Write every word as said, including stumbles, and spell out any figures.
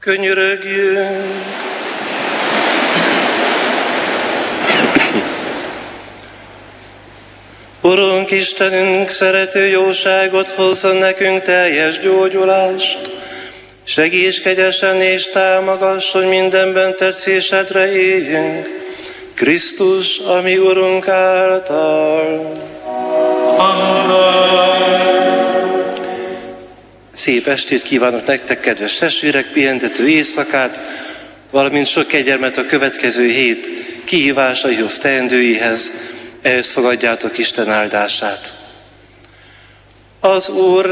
Könyörögjünk! Urunk Istenünk, szerető jóságot hozzon nekünk teljes gyógyulást. Segíts kegyesen és támogass, hogy mindenben tetszésedre éljünk. Krisztus, a mi Urunk által. Amen. Szép estét kívánok nektek, kedves testvérek, pihentető éjszakát, valamint sok kegyelmet a következő hét kihívásaihoz, teendőihez. Ehhez fogadjátok Isten áldását. Az Úr